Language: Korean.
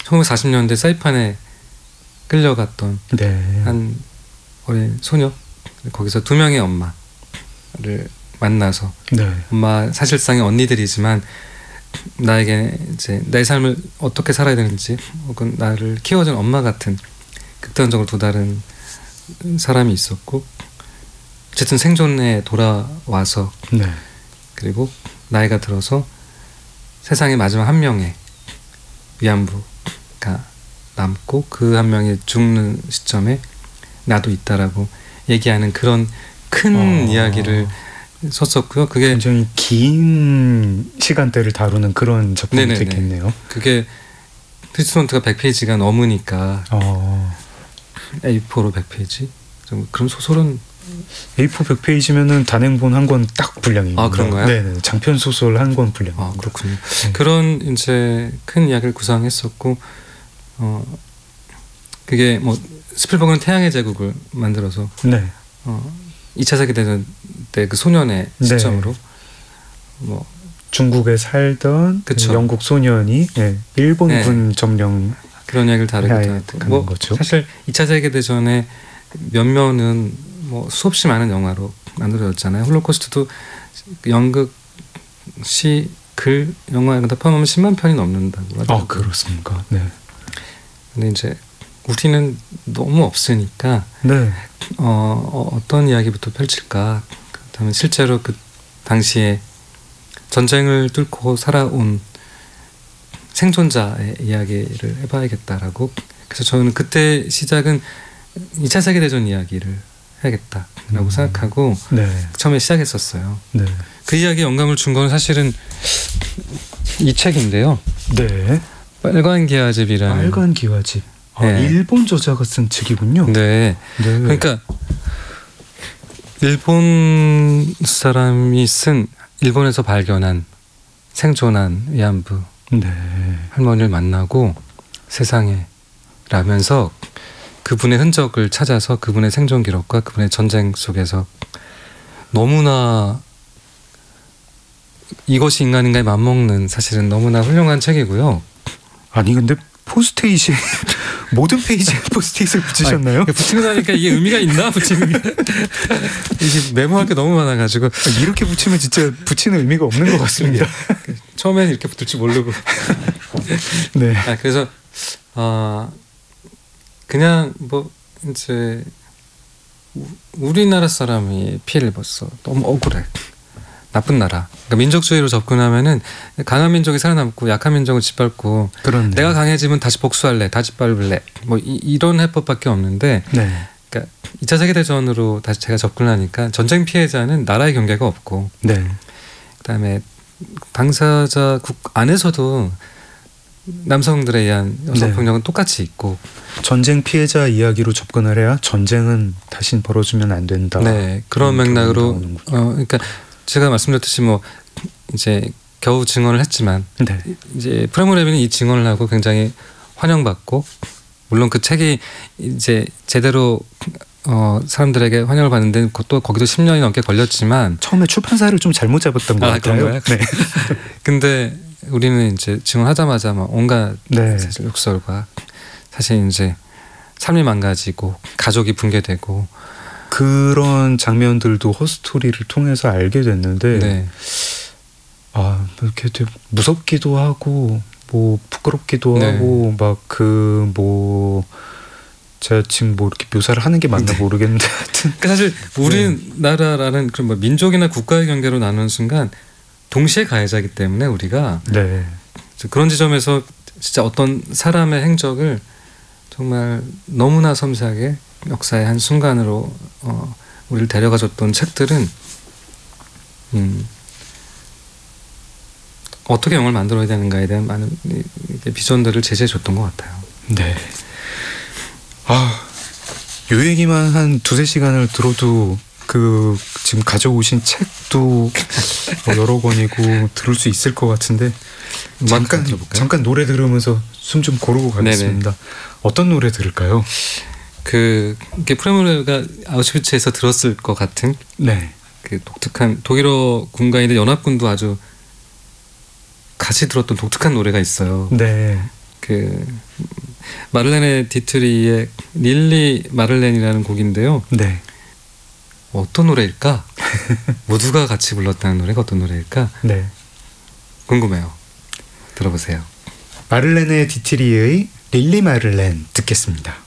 1940년대 사이판에 끌려갔던 네. 한 어린 소녀, 거기서 두 명의 엄마를 만나서 네. 엄마 사실상의 언니들이지만 나에게 이제 내 삶을 어떻게 살아야 되는지 혹은 나를 키워준 엄마 같은 극단적으로 또 다른 사람이 있었고 어쨌든 생존에 돌아와서 네. 그리고 나이가 들어서 세상의 마지막 한 명의 위안부가 남고 그 한 명이 죽는 시점에 나도 있다라고 얘기하는 그런 큰 이야기를 썼었고요. 그게 굉장히 긴 시간대를 다루는 그런 작품이 네네네. 됐겠네요. 그게 트리트먼트가 100페이지가 넘으니까 A4로 100페이지? 그럼 소설은 A4 100페이지면은 단행본 한 권 딱 분량이에요. 아, 그런가요? 네, 장편 소설 한 권 분량. 아, 그렇군요. 네. 그런 이제 큰 이야기를 구상했었고 그게 뭐 스필버그는 태양의 제국을 만들어서 네. 2차 세계대전 때 그 소년의 시점으로 뭐 중국에 살던 그쵸. 영국 소년이 일본군 네. 점령 그런 이야기를 다루기도 하는 하고 뭐 거죠. 사실 2차 세계대전의 면면은 뭐 수없이 많은 영화로 만들어졌잖아요. 홀로코스트도 연극, 시, 글, 영화 이런 다 포함하면 10만 편이 넘는다고 하더라고요. 그렇습니까? 네. 근데 이제 우리는 너무 없으니까 네. 어떤 이야기부터 펼칠까? 그다음에 실제로 그 당시에 전쟁을 뚫고 살아온 생존자의 이야기를 해봐야겠다라고. 그래서 저는 그때 시작은 2차 세계대전 이야기를 해야겠다라고 생각하고 네. 처음에 시작했었어요. 네. 그 이야기에 영감을 준 건 사실은 이 책인데요. 네. 빨간 기와집이라는. 빨간 기와집. 네. 일본 저자가 쓴 책이군요. 네. 네. 그러니까 일본 사람이 쓴 일본에서 발견한 생존한 위안부 네. 할머니를 만나고 세상에 라면서 그분의 흔적을 찾아서 그분의 생존 기록과 그분의 전쟁 속에서 너무나 이것이 인간인가에 맞먹는 사실은 너무나 훌륭한 책이고요. 아니 근데 포스트잇이 모든 페이지에 포스트잇을 붙이셨나요? 붙이고 나니까 이게 의미가 있나? 붙이는 게 이게 메모할 게 너무 많아가지고 이렇게 붙이면 진짜 붙이는 의미가 없는 것 같습니다. 처음에는 이렇게 붙을 줄 모르고 네. 그래서 그냥 뭐 이제 우리나라 사람이 피해를 입었어. 너무 억울해. 나쁜 나라. 그러니까 민족주의로 접근하면은 강한 민족이 살아남고 약한 민족을 짓밟고 그렇네. 내가 강해지면 다시 복수할래, 다시 짓밟을래. 뭐 이런 해법밖에 없는데. 네. 그러니까 2차 세계대전으로 다시 제가 접근하니까 전쟁 피해자는 나라의 경계가 없고. 네. 그다음에 당사자 국 안에서도 남성들에 의한 여성폭력은 똑같이 있고. 전쟁 피해자 이야기로 접근을 해야 전쟁은 다시 벌어지면 안 된다. 네, 그런 맥락으로 그러니까 제가 말씀드렸듯이 뭐 이제 겨우 증언을 했지만 네. 이제 프레모 레빈이 이 증언을 하고 굉장히 환영받고 물론 그 책이 이제 제대로 사람들에게 환영을 받는데 그것도 거기도 10년이 넘게 걸렸지만 처음에 출판사를 좀 잘못 잡았던 것 같아요. 그런가요? 네. 근데 우리는 이제 증언하자마자 막 온갖 네. 사실 욕설과 사실 이제 삶이 망가지고 가족이 붕괴되고 그런 장면들도 허스토리를 통해서 알게 됐는데 네. 이렇게 되게 무섭기도 하고 뭐 부끄럽기도 네. 하고 막 그 뭐 제가 지금 뭐 이렇게 묘사를 하는 게 맞나 모르겠는데 하여튼 그러니까 사실 우리나라라는 그런 뭐 민족이나 국가의 경계로 나누는 순간 동시에 가해자이기 때문에 우리가 네. 그런 지점에서 진짜 어떤 사람의 행적을 정말 너무나 섬세하게 역사의 한 순간으로 우리를 데려가줬던 책들은 어떻게 영화를 만들어야 되는가에 대한 많은 비전들을 제시해줬던 것 같아요. 네. 요 얘기만 한 2-3시간을 들어도 그 지금 가져오신 책도 뭐 여러 권이고 들을 수 있을 것 같은데 잠깐 노래 들으면서 숨 좀 고르고 가겠습니다. 네네. 어떤 노래 들을까요? 이게 프레모레가 아우슈비츠에서 들었을 것 같은 그 독특한 독일어 군가인데 연합군도 아주 같이 들었던 독특한 노래가 있어요. 네. 그 마를레네 디트리의 릴리 마를렌이라는 곡인데요. 네. 어떤 노래일까? 모두가 같이 불렀다는 노래가 어떤 노래일까? 네. 궁금해요. 들어보세요. 마를레네 디트리의 릴리 마를렌 듣겠습니다.